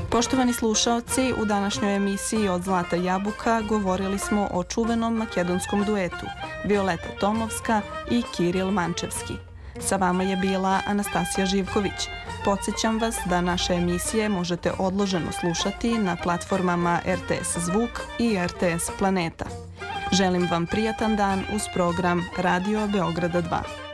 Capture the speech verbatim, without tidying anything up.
Poštovani slušaoci, u današnjoj emisiji Od Zlata jabuka govorili smo o čuvenom makedonskom duetu Violeta Tomovska i Kiril Mančevski. Sa vama je bila Anastasija Živković. Podsjećam vas da naše emisije možete odloženo slušati na platformama R T S Zvuk i R T S Planeta. Želim vam prijatan dan uz program Radio Beograda dva.